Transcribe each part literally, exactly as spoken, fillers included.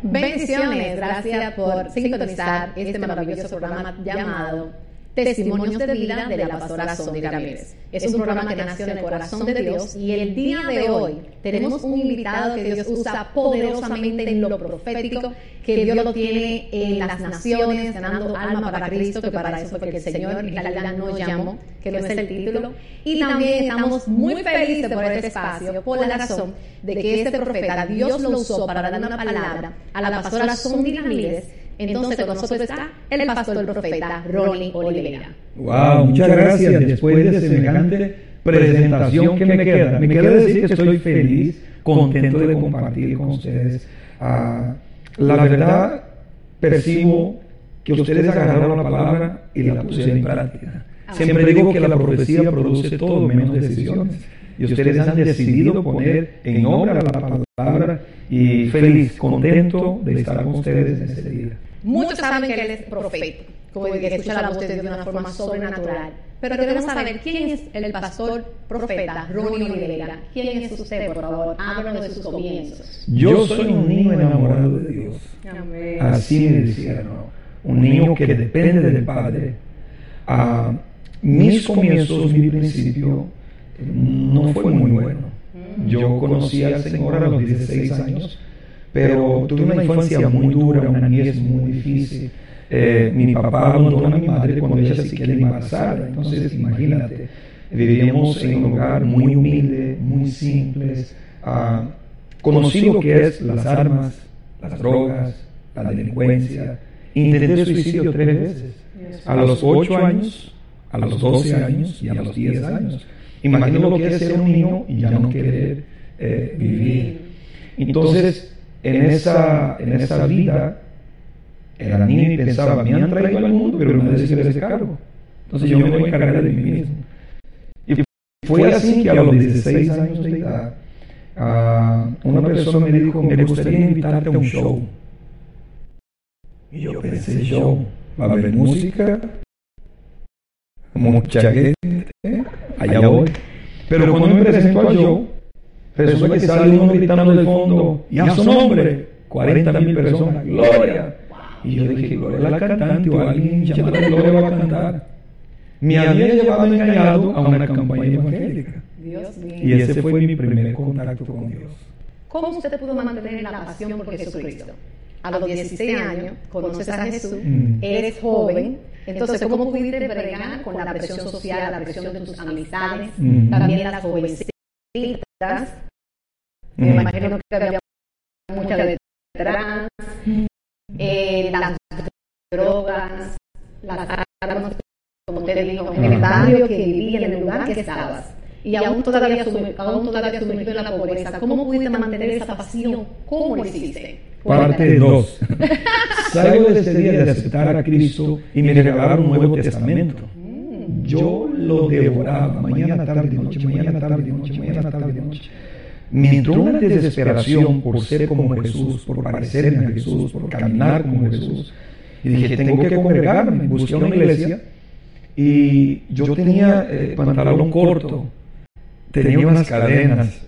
Bendiciones, gracias por sintonizar este maravilloso programa llamado Testimonios de Vida de la pastora Sondi Ramírez. Es un programa que nació en el corazón de Dios y el día de hoy tenemos un invitado que Dios usa poderosamente en lo profético, que Dios lo tiene en las naciones, ganando alma para Cristo, que para eso fue que el Señor en realidad nos llamó, que no es el título. Y también estamos muy felices por este espacio, por la razón de que este profeta Dios lo usó para dar una palabra a la pastora Sondi Ramírez. Entonces con nosotros está el pastor profeta Ronnie Olivera. Wow, muchas gracias. Después de semejante presentación, que me queda? Me queda decir que estoy feliz, contento de compartir con ustedes. Uh, la verdad, percibo que ustedes agarraron la palabra y la pusieron en práctica. Siempre digo que la profecía produce todo menos decisiones. Y ustedes han decidido poner en obra la palabra, y feliz, contento de estar con ustedes en este día. Muchos saben que él es profeta, como que escucha la voz de Dios de una forma sobrenatural. Pero queremos saber quién es el pastor profeta Ronnie Olivera. ¿Quién es usted, por favor? Háblanos de sus comienzos. Yo soy un niño enamorado de Dios. Amén. Así me decía, ¿no? Un niño que depende del Padre. Uh, mis comienzos, mi principio, no fue muy bueno. Yo conocí al Señor a los dieciséis años, pero tuve una infancia muy dura, una niñez muy difícil. Eh, mi papá abandonó a mi madre cuando ella se quedó embarazada. Entonces, imagínate, vivíamos en un lugar muy humilde, muy simple. Uh, conocí lo que es las armas, las drogas, la delincuencia. Intenté suicidio tres veces. A los ocho años, a los doce años y a los diez años. Imagino lo que es ser un niño y ya no querer eh, vivir. Entonces, en esa, en esa vida, era niño y pensaba, me han traído al mundo, pero no necesito ese cargo. Entonces yo me voy a encargar de mí mismo. Y fue así que a los dieciséis años de edad, uh, una persona me dijo, me gustaría invitarte a un show. Y yo pensé, show, va a haber música, mucha gente, allá voy. Pero cuando me presentó al show, resulta que sale uno gritando del fondo, y a su nombre, cuarenta mil personas, Gloria. Y yo dije, Gloria la cantante, o alguien llamada Gloria va a cantar. Me había llevado engañado a una campaña evangélica. Dios mío. Y ese fue mi primer contacto con Dios. ¿Cómo usted pudo mantener la pasión por Jesucristo? A los dieciséis años, conoces a Jesús, mm. eres joven. Entonces, ¿cómo pudiste bregar con la presión social, la presión de tus amistades, mm. también las jovencitas? Mm. Me imagino que había muchas de trans, eh, las drogas, las armas, como te digo, en el barrio que vivías, en el lugar que estabas. Y aún todavía, aún todavía sumergido en la pobreza. ¿Cómo pudiste mantener esa pasión? ¿Cómo lo hiciste? Parte dos. Salgo de ese día de aceptar a Cristo y me regalaron un Nuevo Testamento. Mm. Yo lo devoraba mañana, tarde y noche, mañana, tarde y noche, mañana, tarde y noche. Me entró una desesperación por ser como Jesús, por parecerme a Jesús, por caminar como Jesús. Y dije, tengo que congregarme. Busqué una iglesia y yo tenía eh, pantalón corto, tenía unas cadenas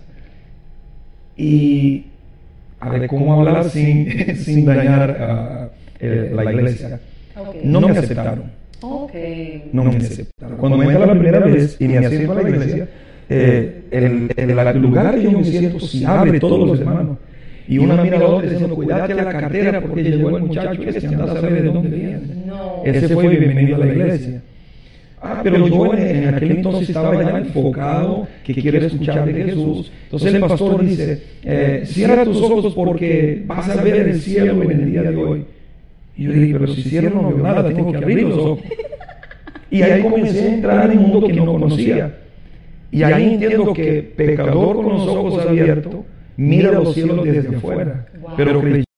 y a ver cómo hablar sin, sin dañar uh, eh, la iglesia. Okay. No me aceptaron. Okay. No me aceptaron. Cuando me entra la primera vez y me asiento a la iglesia, eh, el, el, el lugar que yo me siento se abre todos los hermanos. Y una mira a la otra diciendo, cuídate a la cartera porque llegó el muchacho ese, anda a saber de dónde viene. No. Ese fue bienvenido a la iglesia. Ah, pero yo en, en aquel entonces estaba ya enfocado, que quiero escuchar de Jesús. Entonces el pastor dice, eh, cierra tus ojos porque vas a ver el cielo en el día de hoy. Y yo dije, pero si cierro no veo nada, tengo que abrir los ojos. Y ahí comencé a entrar en un mundo que no conocía. Y ahí entiendo que pecador con los ojos abiertos mira los cielos desde afuera, wow. Pero creyente